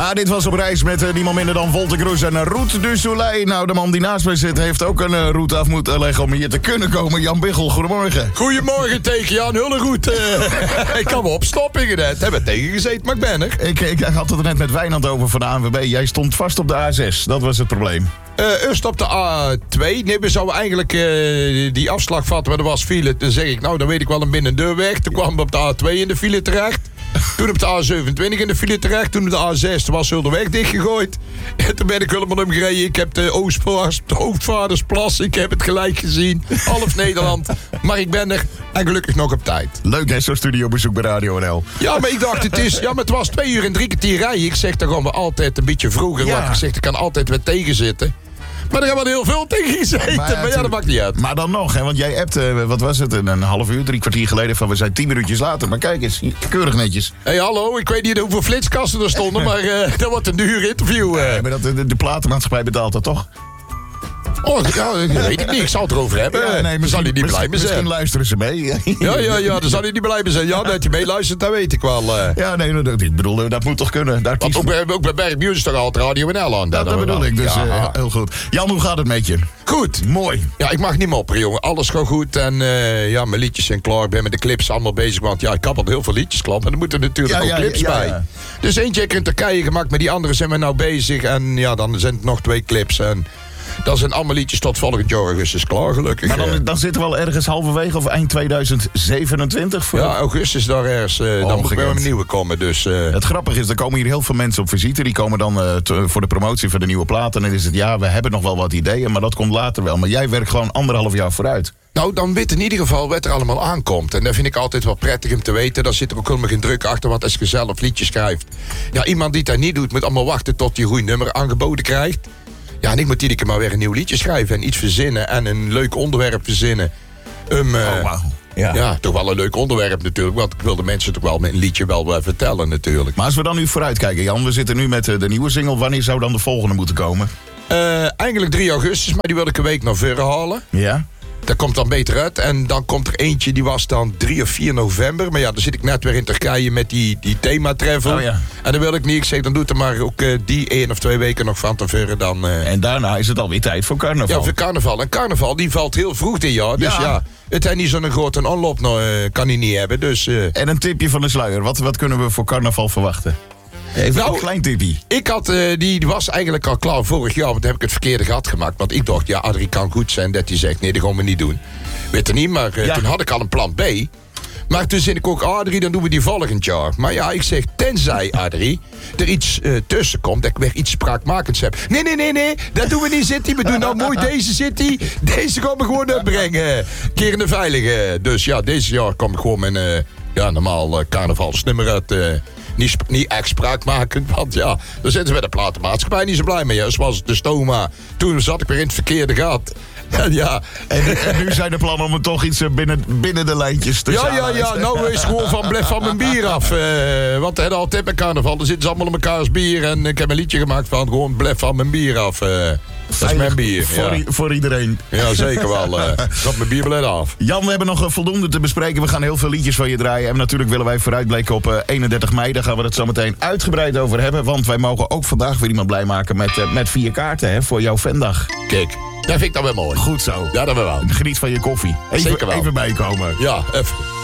Ja, dit was op reis met niemand minder dan Volte Kroes en Roet du Soleil. Nou, de man die naast mij zit heeft ook een route af moeten leggen om hier te kunnen komen. Jan Biggel, goedemorgen. Goedemorgen tegen Jan Hulleroet. Ik kan me opstoppingen net. Hebben tegen gezeten, maar ik ben er. Ik had het er net met Wijnand over van de ANWB. Jij stond vast op de A6, dat was het probleem. Eerst op de A2. Nee, we zouden eigenlijk die afslag vatten, maar er was file. Toen zeg ik, nou, dan weet ik wel een binnendeurweg. Toen kwam we op de A2 in de file terecht. Toen op de A27 in de file terecht. Toen op de A6 was heel de weg dichtgegooid. En toen ben ik helemaal omgereden. Ik heb de Oostvaardersplas. Ik heb het gelijk gezien. Half Nederland. Maar ik ben er. En gelukkig nog op tijd. Leuk hè, zo'n studiobezoek bij Radio NL. Ja, maar ik dacht, het was 2 uur en 3 kwartier rijden. Ik zeg, dan gaan we altijd een beetje vroeger. Ja. Want ik zeg, er kan altijd weer tegen zitten. Maar er hebben we heel veel tegen gezeten. Maar ja, dat maakt niet uit. Maar dan nog, hè, want jij appte, wat was het, een half uur, 3 kwartier geleden van we zijn 10 minuutjes later. Maar kijk eens, keurig netjes. Hé, hallo, ik weet niet hoeveel flitskasten er stonden, maar dat wordt een duur interview. Maar de platenmaatschappij betaalt dat toch? Oh, ja, dat weet ik niet. Ik zal het erover hebben. Ja, nee, dan zal hij niet blij mee zijn. Misschien luisteren ze mee. Ja, dan zal hij niet blij mee zijn. Ja, dat hij meeluistert, dat weet ik wel. Ja, nee, ik bedoel, dat moet toch kunnen. Daar want ook bij Berg Music toch altijd Radio NL aan. Dat bedoel ik, dus heel goed. Jan, hoe gaat het met je? Goed. Mooi. Ja, ik mag niet mopperen, jongen. Alles gaat goed. En mijn liedjes zijn klaar. Ik ben met de clips allemaal bezig. Want ja, ik heb al heel veel liedjes klaar. Maar er moeten natuurlijk ook clips bij. Ja. Dus eentje heb ik in Turkije gemaakt. Maar die andere zijn we nou bezig. En ja, dan zijn het nog 2 clips. En dat zijn allemaal liedjes tot volgend jaar augustus klaar, gelukkig. Maar dan zitten we al ergens halverwege of eind 2027? Voor... Ja, augustus daar ergens. Dan moet weer een nieuwe komen. Dus, Het grappige is, er komen hier heel veel mensen op visite. Die komen dan voor de promotie van de nieuwe plaat. En dan is het, ja, we hebben nog wel wat ideeën, maar dat komt later wel. Maar jij werkt gewoon 1,5 jaar vooruit. Nou, dan weet in ieder geval wat er allemaal aankomt. En dat vind ik altijd wel prettig om te weten. Daar zit er ook helemaal geen druk achter, want als je zelf liedjes schrijft. Ja, iemand die dat niet doet, moet allemaal wachten tot hij een goed nummer aangeboden krijgt. Ja, en ik moet iedere keer maar weer een nieuw liedje schrijven en iets verzinnen en een leuk onderwerp verzinnen. Wow. Ja, toch wel een leuk onderwerp natuurlijk, want ik wil de mensen toch wel met een liedje wel vertellen natuurlijk. Maar als we dan nu vooruitkijken, Jan, we zitten nu met de nieuwe single. Wanneer zou dan de volgende moeten komen? Eigenlijk 3 augustus, maar die wil ik een week naar voren halen. Ja. Dat komt dan beter uit. En dan komt er eentje, die was dan 3 of 4 november. Maar ja, dan zit ik net weer in Turkije met die thematravel. Oh ja. En dan wil ik niet. Ik zeg, dan doe het er maar ook die 1 of 2 weken nog van tevoren. Dan, En daarna is het alweer tijd voor carnaval. Ja, voor carnaval. En carnaval, die valt heel vroeg dit jaar. Dus ja, het is niet zo'n grote aanloop, kan hij niet hebben. Dus, En een tipje van de sluier. Wat kunnen we voor carnaval verwachten? Even een klein tipje. Ik had, die was eigenlijk al klaar vorig jaar, want dan heb ik het verkeerde gat gemaakt. Want ik dacht, ja, Adrie kan goed zijn dat hij zegt, nee, dat gaan we niet doen. Weet er niet, maar toen had ik al een plan B. Maar toen zei ik ook, Adrie, dan doen we die volgend jaar. Maar ja, ik zeg, tenzij, Adrie, er iets tussen komt, dat ik weer iets spraakmakends heb. Nee, dat doen we niet, City. We doen nou mooi deze City. Deze gaan we gewoon uitbrengen. Keer in de veilige. Dus ja, deze jaar kom ik gewoon met een normaal carnavalsnummer uit. Niet echt spraakmakend, want ja, daar zitten we bij de platenmaatschappij niet zo blij mee. Ja, zoals de Stoma. Toen zat ik weer in het verkeerde gat. En ja. En nu zijn de plannen om het toch iets binnen de lijntjes te Ja, nou is gewoon van blijf van mijn bier af. Want we hadden altijd bij carnaval, dan zitten ze allemaal in mekaars bier. En ik heb een liedje gemaakt van gewoon blijf van mijn bier af. Dat is mijn bier. Voor iedereen. Ja, zeker wel. Got mijn bierbelet af. Jan, we hebben nog voldoende te bespreken. We gaan heel veel liedjes van je draaien. En natuurlijk willen wij vooruitblikken op 31 mei. Daar gaan we het zo meteen uitgebreid over hebben. Want wij mogen ook vandaag weer iemand blij maken met 4 kaarten voor jouw fandag. Kijk, dat vind ik dan wel mooi. Goed zo. Ja, dat wel. Geniet van je koffie. Zeker wel. Even bijkomen. Ja, even.